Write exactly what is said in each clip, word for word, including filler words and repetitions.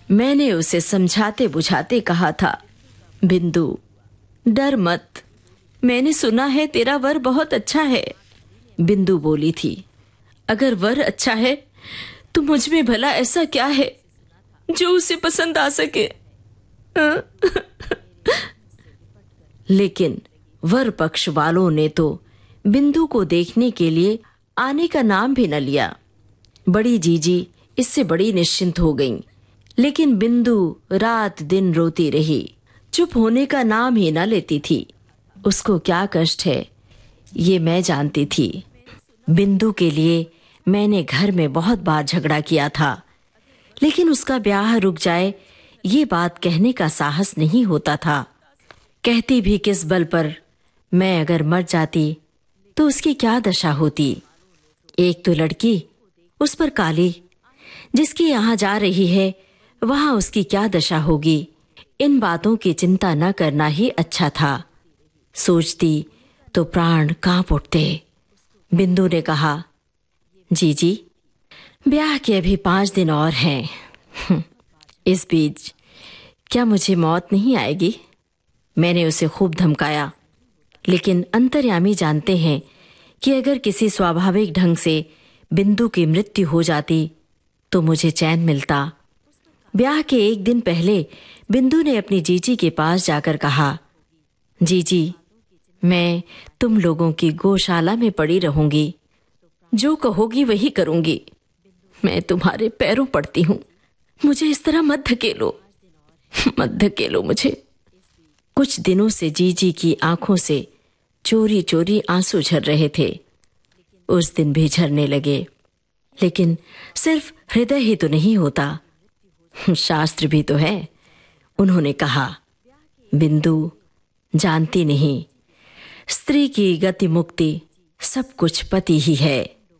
मैंने उसे समझाते बुझाते कहा था, बिंदु डर मत, मैंने सुना है तेरा वर बहुत अच्छा है। बिंदु बोली थी, अगर वर अच्छा है तो मुझ में भला ऐसा क्या है जो उसे पसंद आ सके। लेकिन वर पक्ष वालों ने तो बिंदु को देखने के लिए आने का नाम भी न लिया। बड़ी जीजी इससे बड़ी निश्चिंत हो गईं, लेकिन बिंदु रात दिन रोती रही, चुप होने का नाम ही न लेती थी। उसको क्या कष्ट है ये मैं जानती थी। बिंदु के लिए मैंने घर में बहुत बार झगड़ा किया था, लेकिन उसका ब्याह रुक जाए ये बात कहने का साहस नहीं होता था। कहती भी किस बल पर, मैं अगर मर जाती तो उसकी क्या दशा होती। एक तो लड़की, उस पर काली, जिसकी यहाँ जा रही है वहां उसकी क्या दशा होगी। इन बातों की चिंता न करना ही अच्छा था। सोचती तो प्राण कांप उठते। बिंदु ने कहा, जीजी ब्याह के अभी पांच दिन और हैं, इस बीच क्या मुझे मौत नहीं आएगी। मैंने उसे खूब धमकाया, लेकिन अंतर्यामी जानते हैं कि अगर किसी स्वाभाविक ढंग से बिंदु की मृत्यु हो जाती तो मुझे चैन मिलता। ब्याह के एक दिन पहले बिंदु ने अपनी जीजी के पास जाकर कहा, जीजी मैं तुम लोगों की गौशाला में पड़ी रहूंगी, जो कहोगी वही करूंगी। मैं तुम्हारे पैरों पड़ती हूं, मुझे इस तरह मत धकेलो, मत धकेलो मुझे। कुछ दिनों से जीजी की आंखों से चोरी चोरी आंसू झर रहे थे। उस दिन भी झरने लगे, लेकिन सिर्फ हृदय ही तो नहीं होता, शास्त्र भी तो है। उन्होंने कहा, बिंदु जानती नहीं, स्त्री की गति मुक्ति सब कुछ पति ही है।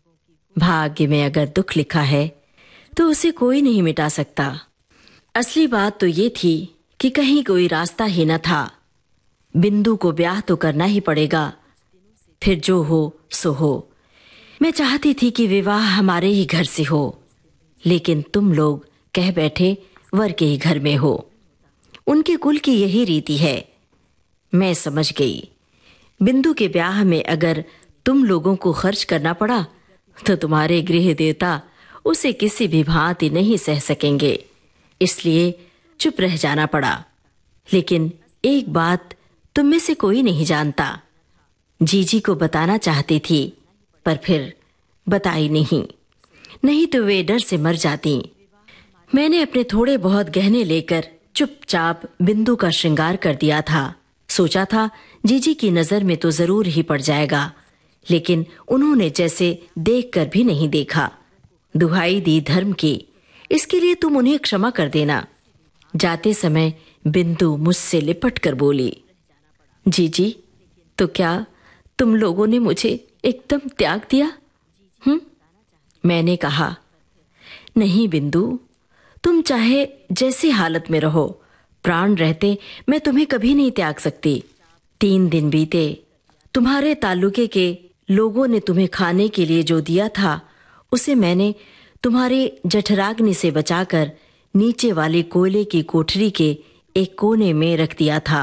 भाग्य में अगर दुख लिखा है तो उसे कोई नहीं मिटा सकता। असली बात तो ये थी कि कहीं कोई रास्ता ही न था। बिंदु को ब्याह तो करना ही पड़ेगा, फिर जो हो सो हो। मैं चाहती थी कि विवाह हमारे ही घर से हो, लेकिन तुम लोग कह बैठे वर के ही घर में हो। उनके कुल की यही रीति है। मैं समझ गई, बिंदु के ब्याह में अगर तुम लोगों को खर्च करना पड़ा तो तुम्हारे गृह देवता उसे किसी भी भांति नहीं सह सकेंगे, इसलिए चुप रह जाना पड़ा। लेकिन एक बात तुम में से कोई नहीं जानता। जीजी को बताना चाहती थी, पर फिर बताई नहीं, नहीं तो वे डर से मर जाती। मैंने अपने थोड़े बहुत गहने लेकर चुपचाप बिंदु का श्रृंगार कर दिया था। सोचा था जीजी की नजर में तो जरूर ही पड़ जाएगा, लेकिन उन्होंने जैसे देखकर भी नहीं देखा। दुहाई दी धर्म की, इसके लिए तुम उन्हें क्षमा कर देना। जाते समय बिंदु मुझसे लिपट कर बोली, जीजी तो क्या तुम लोगों ने मुझे एकदम त्याग दिया? हम्म? मैंने कहा, नहीं बिंदु, तुम चाहे जैसी हालत में रहो, प्राण रहते मैं तुम्हें कभी नहीं त्याग सकती। तीन दिन बीते, तुम्हारे ताल्लुके के लोगों ने तुम्हें खाने के लिए जो दिया था उसे मैंने तुम्हारे जठराग्नि से बचाकर नीचे वाले कोयले की कोठरी के एक कोने में रख दिया था।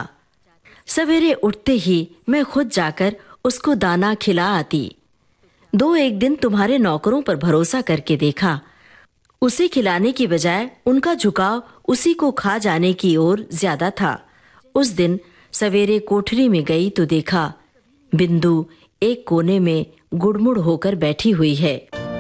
सवेरे उठते ही मैं खुद जाकर उसको दाना खिला आती। दो एक दिन तुम्हारे नौकरों पर भरोसा करके देखा, उसे खिलाने की बजाय उनका झुकाव उसी को खा जाने की ओर ज्यादा था। उस दिन सवेरे कोठरी में गई तो देखा बिंदु एक कोने में गुड़मुड़ होकर बैठी हुई है।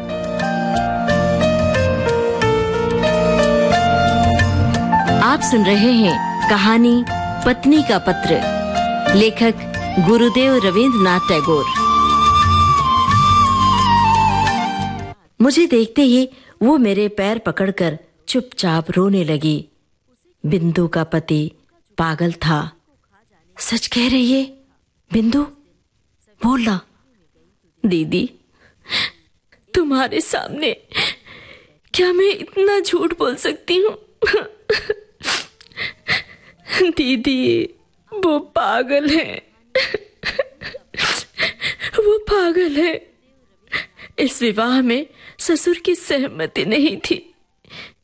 आप सुन रहे हैं कहानी पत्नी का पत्र, लेखक गुरुदेव रवींद्रनाथ टैगोर। मुझे देखते ही वो मेरे पैर पकड़कर चुपचाप रोने लगी। बिंदु का पति पागल था। सच कह रही है बिंदु? बोला। दीदी, तुम्हारे सामने क्या मैं इतना झूठ बोल सकती हूँ? दीदी, वो पागल है, वो पागल है। इस विवाह में ससुर की सहमति नहीं थी।